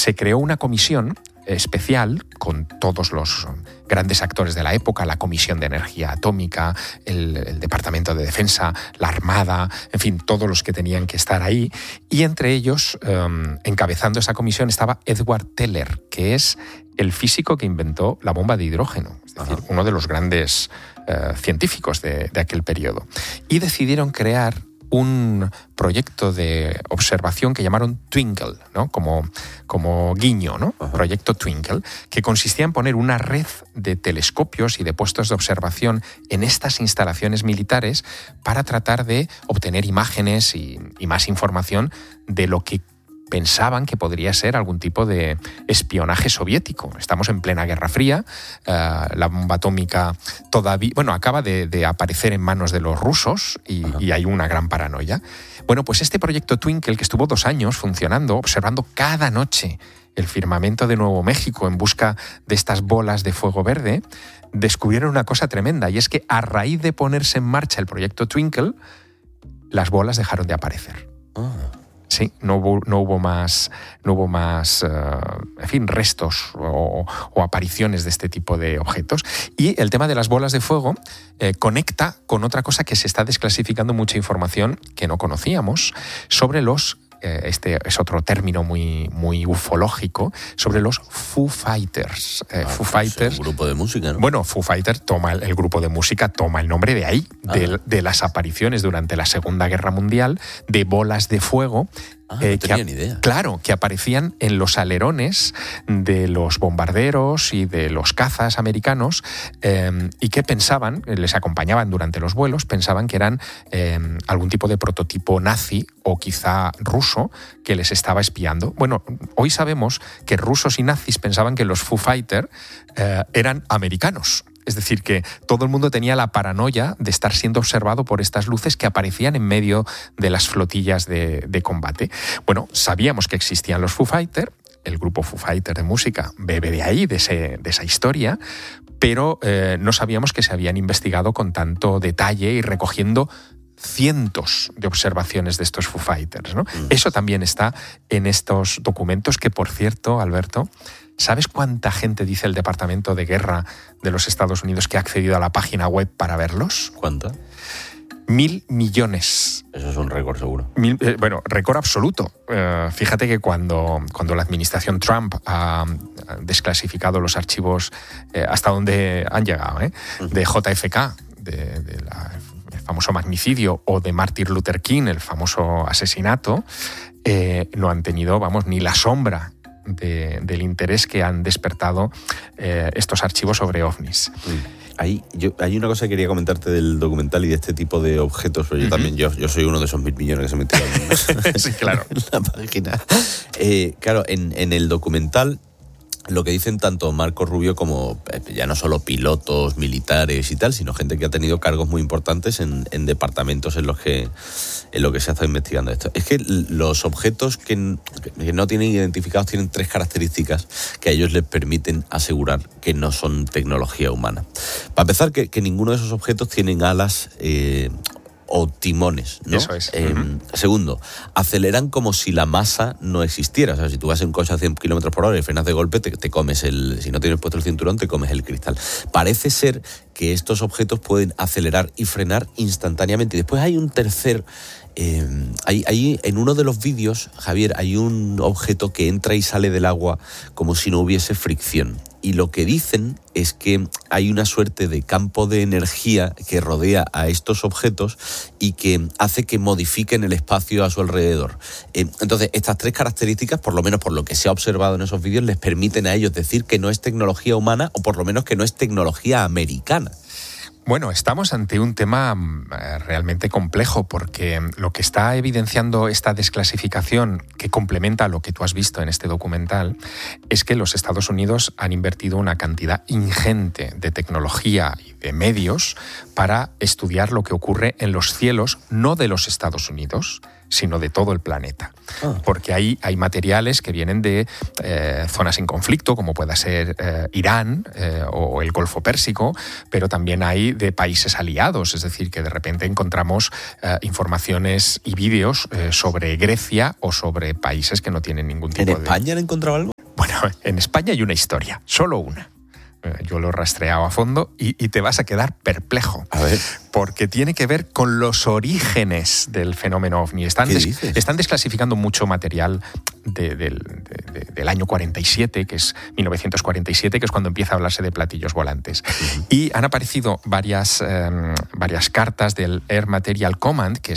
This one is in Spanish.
se creó una comisión especial con todos los grandes actores de la época, la Comisión de Energía Atómica, el Departamento de Defensa, la Armada, en fin, todos los que tenían que estar ahí. Y entre ellos, encabezando esa comisión, estaba Edward Teller, que es el físico que inventó la bomba de hidrógeno, es decir, uno de los grandes científicos de aquel periodo. Y decidieron crear un proyecto de observación que llamaron Twinkle, ¿no? Como guiño, ¿no? Proyecto Twinkle, que consistía en poner una red de telescopios y de puestos de observación en estas instalaciones militares para tratar de obtener imágenes y más información de lo que pensaban que podría ser algún tipo de espionaje soviético. Estamos en plena Guerra Fría, la bomba atómica todavía, acaba de aparecer en manos de los rusos y hay una gran paranoia. Bueno, pues este proyecto Twinkle, que estuvo 2 años funcionando, observando cada noche el firmamento de Nuevo México en busca de estas bolas de fuego verde, descubrieron una cosa tremenda, y es que a raíz de ponerse en marcha el proyecto Twinkle, las bolas dejaron de aparecer. Sí, no hubo más, en fin, restos o apariciones de este tipo de objetos. Y el tema de las bolas de fuego conecta con otra cosa que se está desclasificando mucha información que no conocíamos sobre los este es otro término muy ufológico, sobre los Foo Fighters. Foo Fighters, un grupo de música, ¿no? Bueno, Foo Fighters el grupo de música toma el nombre de ahí, de las apariciones durante la Segunda Guerra Mundial de bolas de fuego. No tenía ni idea. Claro, que aparecían en los alerones de los bombarderos y de los cazas americanos, y que pensaban, les acompañaban durante los vuelos, pensaban que eran algún tipo de prototipo nazi o quizá ruso que les estaba espiando. Bueno, hoy sabemos que rusos y nazis pensaban que los Foo Fighters eran americanos. Es decir, que todo el mundo tenía la paranoia de estar siendo observado por estas luces que aparecían en medio de las flotillas de combate. Bueno, sabíamos que existían los Foo Fighters, el grupo Foo Fighters de música bebe de ahí, de esa historia, pero no sabíamos que se habían investigado con tanto detalle y recogiendo cientos de observaciones de estos Foo Fighters, ¿no? Eso también está en estos documentos que, por cierto, Alberto, ¿sabes cuánta gente dice el Departamento de Guerra de los Estados Unidos que ha accedido a la página web para verlos? ¿Cuánta? 1.000 millones. Eso es un récord seguro. Récord absoluto. Fíjate que cuando la administración Trump ha desclasificado los archivos hasta donde han llegado, de JFK, el famoso magnicidio, o de Martin Luther King, el famoso asesinato, no han tenido, ni la sombra del interés que han despertado estos archivos sobre ovnis. Hay una cosa que quería comentarte del documental y de este tipo de objetos, pero yo también, yo soy uno de esos 1.000 millones que se metieron sí, claro. en la página. Claro, en el documental lo que dicen tanto Marco Rubio como ya no solo pilotos militares y tal, sino gente que ha tenido cargos muy importantes en departamentos en lo que se ha estado investigando esto. Es que los objetos que no tienen identificados tienen 3 características que a ellos les permiten asegurar que no son tecnología humana. Para empezar, que ninguno de esos objetos tienen alas o timones, ¿no? Eso es. Segundo, aceleran como si la masa no existiera. O sea, si tú vas en un coche a 100 km por hora y frenas de golpe, te comes si no tienes puesto el cinturón, te comes el cristal. Parece ser que estos objetos pueden acelerar y frenar instantáneamente. Y después hay un tercer... Hay en uno de los vídeos, Javier, hay un objeto que entra y sale del agua como si no hubiese fricción. Y lo que dicen es que hay una suerte de campo de energía que rodea a estos objetos y que hace que modifiquen el espacio a su alrededor. Entonces, estas 3 características, por lo menos por lo que se ha observado en esos vídeos, les permiten a ellos decir que no es tecnología humana, o por lo menos que no es tecnología americana. Bueno, estamos ante un tema realmente complejo, porque lo que está evidenciando esta desclasificación, que complementa lo que tú has visto en este documental, es que los Estados Unidos han invertido una cantidad ingente de tecnología y de medios para estudiar lo que ocurre en los cielos, no de los Estados Unidos, sino de todo el planeta. Porque hay materiales que vienen de zonas en conflicto, como pueda ser Irán o el Golfo Pérsico, pero también hay de países aliados, es decir, que de repente encontramos informaciones y vídeos sobre Grecia o sobre países que no tienen ningún tipo de... ¿En España han encontrado algo? Bueno, en España hay una historia, solo una. Yo lo he rastreado a fondo y te vas a quedar perplejo. A ver. Porque tiene que ver con los orígenes del fenómeno OVNI. Están desclasificando mucho material del año 47, que es 1947, que es cuando empieza a hablarse de platillos volantes. Y han aparecido varias cartas del Air Material Command, que